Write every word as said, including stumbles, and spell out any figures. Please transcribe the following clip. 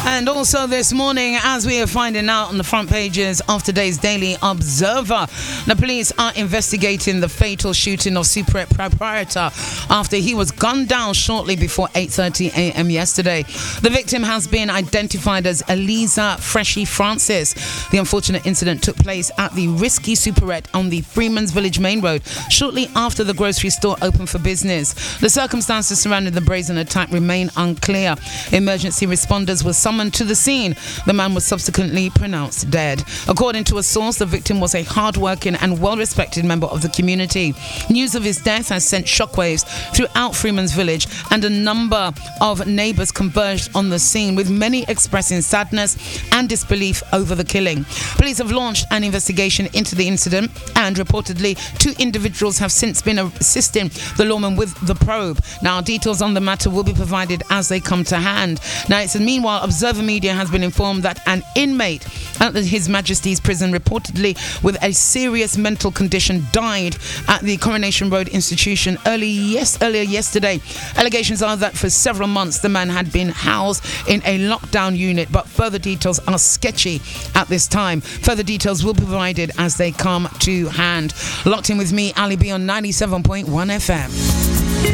And also this morning, as we are finding out on the front pages of today's Daily Observer, the police are investigating the fatal shooting of Superette proprietor after he was gunned down shortly before eight thirty a.m. yesterday. The victim has been identified as Eliza Freshy Francis. The unfortunate incident took place at the Risky Superette on the Freeman's Village Main Road shortly after the grocery store opened for business. The circumstances surrounding the brazen attack remain unclear. Emergency responders were summoned to the scene. The man was subsequently pronounced dead. According to a source, the victim was a hard-working and well-respected member of the community. News of his death has sent shockwaves throughout Freeman's Village, and a number of neighbours converged on the scene, with many expressing sadness and disbelief over the killing. Police have launched an investigation into the incident, and reportedly two individuals have since been assisting the lawman with the probe. Now, details on the matter will be provided as they come to hand. Now, it's meanwhile, Observer Media has been informed that an inmate at His Majesty's prison, reportedly with a serious mental condition, died at the Coronation Road institution early yes earlier yesterday. Allegations are that for several months the man had been housed in a lockdown unit, but further details are sketchy at this time. Further details will be provided as they come to hand. Locked in with me, Ali B, on ninety-seven point one F M.